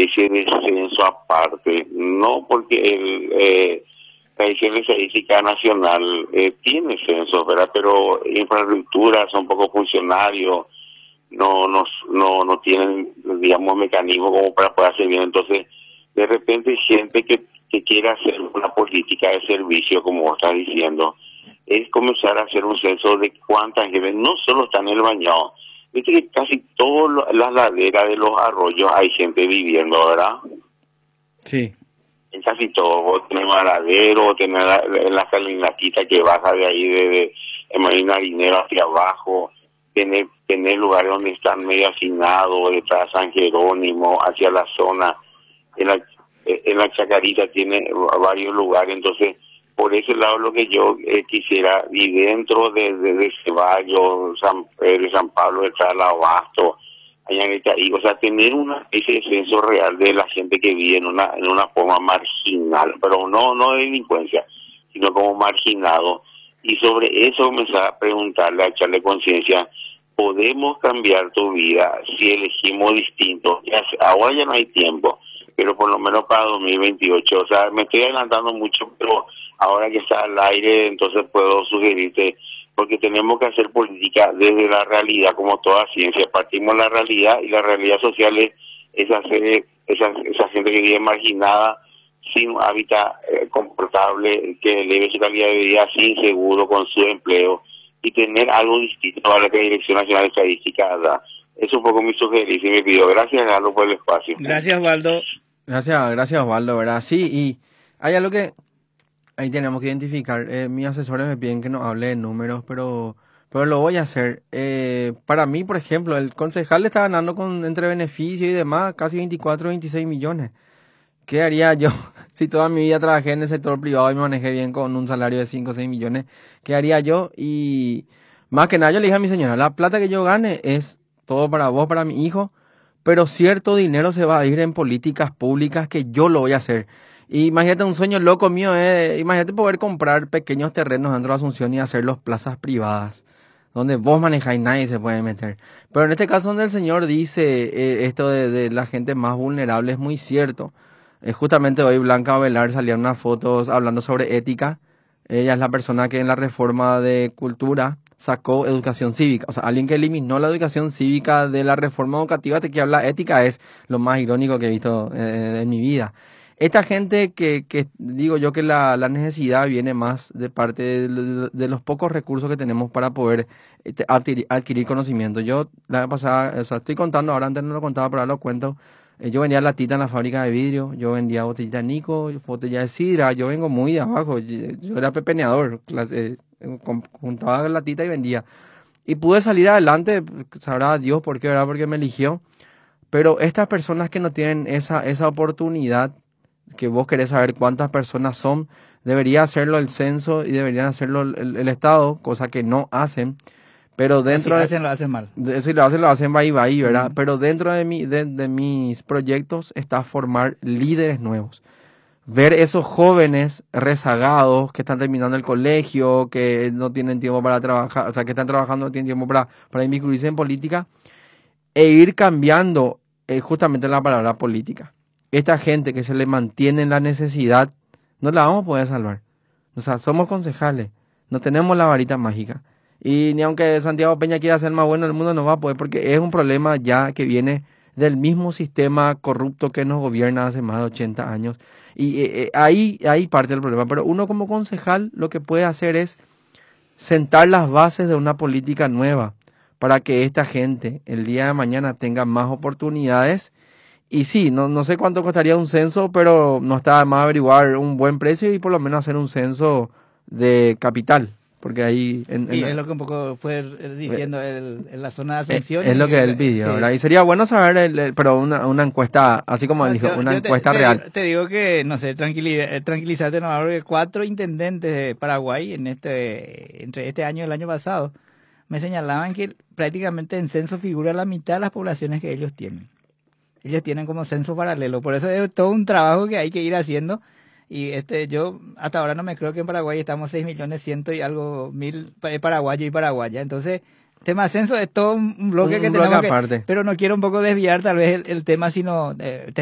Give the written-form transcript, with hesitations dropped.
especie de censo aparte, no porque la Agencia Estadística Nacional tiene censos, ¿verdad? Pero infraestructura, son pocos funcionarios, no tienen, digamos, mecanismos como para poder hacer bien. Entonces, de repente hay gente que quiere hacer una política de servicio, como vos estás diciendo, es comenzar a hacer un censo de cuánta gente, no solo está en el bañado, viste que casi todas las laderas de los arroyos hay gente viviendo, ¿verdad? Sí. En casi todo, vos tenés Varadero, tenés la calinatita que baja de ahí de Marina Harinero hacia abajo, tenés lugares donde están medio hacinados, detrás de San Jerónimo, hacia la zona, en la Chacarita tiene varios lugares. Entonces por ese lado lo que yo quisiera, y dentro de Ceballos, de San Pablo, detrás del Abasto, allá en Itaí, o sea, tener una especie de censo real de la gente que vive en una forma marginal, pero no de delincuencia, sino como marginado, y sobre eso comenzar a preguntarle, a echarle conciencia. Podemos cambiar tu vida si elegimos distinto. Ahora ya no hay tiempo, pero por lo menos para 2028, o sea, me estoy adelantando mucho, pero ahora que está al aire, entonces puedo sugerirte, porque tenemos que hacer política desde la realidad, como toda ciencia. Partimos de la realidad, y la realidad social es esa gente que vive marginada, sin hábitat confortable, que eleve su calidad de vida, sin seguro, con su empleo, y tener algo distinto a lo que la Dirección Nacional de Estadística da. Eso es un poco mi sugerencia y me pido. Gracias, Galo, por el espacio. Gracias, Waldo. Gracias, Osvaldo, ¿verdad? Sí, y hay algo que ahí tenemos que identificar. Mis asesores me piden que no hable de números, pero lo voy a hacer. Para mí, por ejemplo, el concejal está ganando entre beneficio y demás casi 24, 26 millones. ¿Qué haría yo si toda mi vida trabajé en el sector privado y me manejé bien con un salario de 5 o 6 millones? ¿Qué haría yo? Y más que nada yo le dije a mi señora, la plata que yo gane es todo para vos, para mi hijo, pero cierto dinero se va a ir en políticas públicas que yo lo voy a hacer. Y imagínate, un sueño loco mío imagínate poder comprar pequeños terrenos dentro de Asunción y hacerlos plazas privadas, donde vos manejáis, nadie se puede meter. Pero en este caso donde el señor dice esto de la gente más vulnerable es muy cierto. Justamente hoy Blanca Velar salía en unas fotos hablando sobre ética. Ella es la persona que en la reforma de cultura sacó educación cívica. O sea, alguien que eliminó la educación cívica de la reforma educativa, de que habla ética, es lo más irónico que he visto en mi vida. Esta gente que digo yo que la necesidad viene más de parte de los pocos recursos que tenemos para poder adquirir conocimiento. Yo la vez pasada, o sea, estoy contando ahora, antes no lo contaba, pero ahora lo cuento. Yo vendía latita en la fábrica de vidrio, yo vendía botellita de Nico, botella de sidra, yo vengo muy de abajo, yo era pepeneador, juntaba latita y vendía. Y pude salir adelante, sabrá Dios por qué, ¿verdad? Porque me eligió. Pero estas personas que no tienen esa oportunidad, que vos querés saber cuántas personas son, debería hacerlo el censo y deberían hacerlo el Estado, cosa que no hacen. Pero dentro lo hacen mal. Si lo hacen bye, ¿verdad? Pero dentro de mis proyectos está formar líderes nuevos. Ver esos jóvenes rezagados que están terminando el colegio, que no tienen tiempo para trabajar, o sea, que están trabajando, no tienen tiempo para inmiscuirse en política, e ir cambiando justamente la palabra política. Esta gente que se le mantiene en la necesidad, no la vamos a poder salvar. O sea, somos concejales, no tenemos la varita mágica. Y ni aunque Santiago Peña quiera ser más bueno del mundo, no va a poder, porque es un problema ya que viene del mismo sistema corrupto que nos gobierna hace más de 80 años. Y ahí parte el problema. Pero uno como concejal lo que puede hacer es sentar las bases de una política nueva para que esta gente el día de mañana tenga más oportunidades. Y sí, no sé cuánto costaría un censo, pero no está de más averiguar un buen precio y por lo menos hacer un censo de capital. Porque ahí... es lo que un poco fue diciendo en la zona de Asunción. Es lo que él pidió, sí. ¿verdad? Y sería bueno saber, pero una encuesta, así como él dijo, una encuesta real. Te digo que, no sé, tranquilizarte, no, porque 4 intendentes de Paraguay entre este año y el año pasado me señalaban que prácticamente en censo figura la mitad de las poblaciones que ellos tienen. Ellos tienen como censo paralelo, por eso es todo un trabajo que hay que ir haciendo. Y yo hasta ahora no me creo que en Paraguay estamos 6.100.000 y algo paraguayos y paraguayas. Entonces, tema censo es todo un bloque que tenemos aparte. pero no quiero un poco desviar tal vez el tema, sino